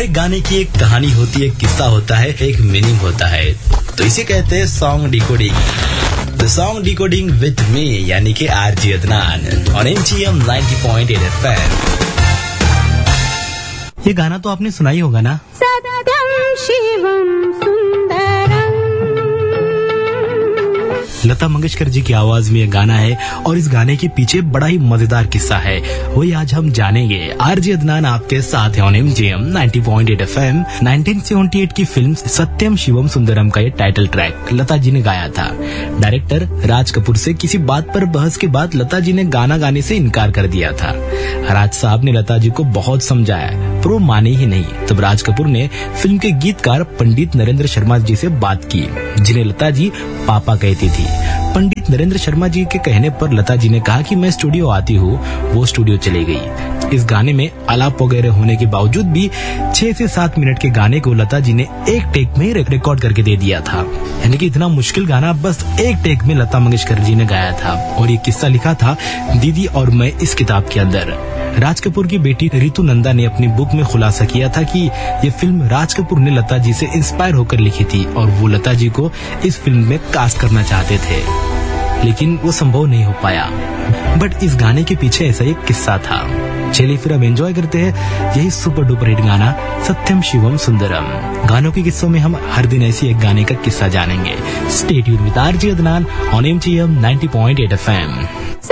हर एक गाने की एक कहानी होती है, एक किस्सा होता है, एक मीनिंग होता है। तो इसे कहते हैं song decoding. The song decoding with me यानी कि RJ Adnan on MTM 90.8 FM। ये गाना तो आपने सुना ही होगा ना। सत्यम शिवम सुंदरम। लता मंगेशकर जी की आवाज में ये गाना है और इस गाने के पीछे बड़ा ही मजेदार किस्सा है, वही आज हम जानेंगे। आरजे अदनान आपके साथ है ऑन एमजीएम 90.8 FM। 1978 की फिल्म सत्यम शिवम सुंदरम का ये टाइटल ट्रैक लता जी ने गाया था। डायरेक्टर राज कपूर से किसी बात पर बहस के बाद लता जी ने गाना गाने से इनकार कर दिया था। राज साहब ने लता जी को बहुत समझाया पर वो माने ही नहीं। तब राज कपूर ने फिल्म के गीतकार पंडित नरेंद्र शर्मा जी से बात की, जिन्हें लता जी पापा कहती थी। पंडित नरेंद्र शर्मा जी के कहने पर लता जी ने कहा कि मैं स्टूडियो आती हूँ। वो स्टूडियो चली गई। इस गाने में आलाप वगैरह होने के बावजूद भी 6 से 7 मिनट के गाने को लता जी ने एक टेक में रिकॉर्ड करके दे दिया था। यानी कि इतना मुश्किल गाना बस एक टेक में लता मंगेशकर जी ने गाया था। और ये किस्सा लिखा था दीदी और मैं इस किताब के अंदर। राज कपूर की बेटी रितु नंदा ने अपनी बुक में खुलासा किया था कि ये फिल्म राज कपूर ने लता जी से इंस्पायर होकर लिखी थी और वो लता जी को इस फिल्म में कास्ट करना चाहते थे, लेकिन वो संभव नहीं हो पाया। बट इस गाने के पीछे ऐसा एक किस्सा था। चलिए फिर अब एंजॉय करते हैं यही सुपर डुपर हिट गाना सत्यम शिवम सुंदरम। गानों के किस्सों में हम हर दिन ऐसी एक गाने का किस्सा जानेंगे। Stay tuned with RJ Adnan on MTM 90.8 FM।